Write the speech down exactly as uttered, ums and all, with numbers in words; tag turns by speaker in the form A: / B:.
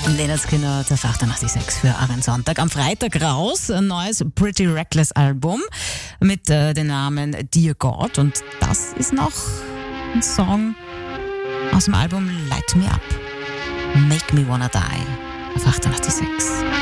A: Lynyrd Skynyrd auf achtundachtzig Komma sechs für Arendt Sonntag. Am Freitag raus ein neues Pretty Reckless Album mit äh, dem Namen Dear God. Und das ist noch ein Song aus dem Album Light Me Up. Make Me Wanna Die auf achtundachtzig Komma sechs.